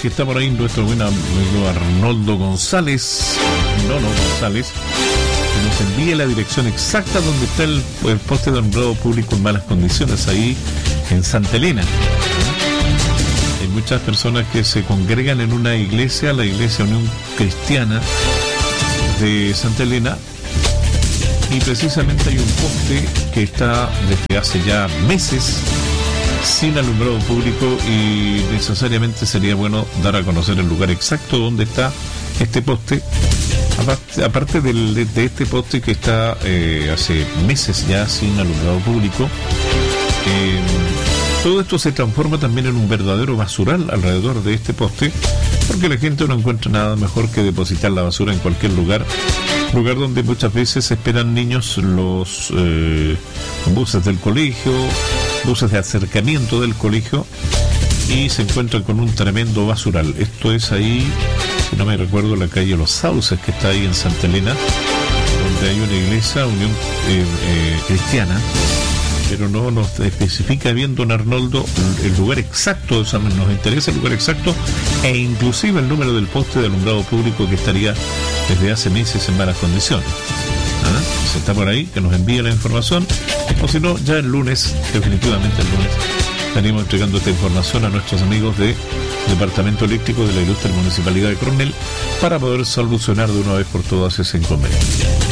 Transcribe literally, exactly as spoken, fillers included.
si está por ahí nuestro buen amigo Arnoldo González, no, no, González, que nos envíe la dirección exacta donde está el, el poste de alumbrado público en malas condiciones, ahí en Santa Elena. Hay muchas personas que se congregan en una iglesia, la Iglesia Unión Cristiana de Santa Elena, y precisamente hay un poste que está desde hace ya meses sin alumbrado público, y necesariamente sería bueno dar a conocer el lugar exacto donde está este poste. Aparte, aparte del, de, de este poste que está eh, hace meses ya sin alumbrado público, eh, todo esto se transforma también en un verdadero basural alrededor de este poste, porque la gente no encuentra nada mejor que depositar la basura en cualquier lugar, lugar donde muchas veces esperan niños los eh, buses del colegio, buses de acercamiento del colegio, y se encuentran con un tremendo basural. Esto es ahí, si no me recuerdo, la calle Los Sauces, que está ahí en Santa Elena, donde hay una iglesia, Unión eh, eh, Cristiana, pero no nos especifica bien don Arnoldo el lugar exacto, o sea, nos interesa el lugar exacto e inclusive el número del poste de alumbrado público que estaría desde hace meses en malas condiciones. ¿Ah? Si está por ahí, que nos envíe la información, o si no, ya el lunes, definitivamente el lunes, estaremos entregando esta información a nuestros amigos de Departamento Eléctrico de la Ilustre Municipalidad de Coronel para poder solucionar de una vez por todas ese inconveniente.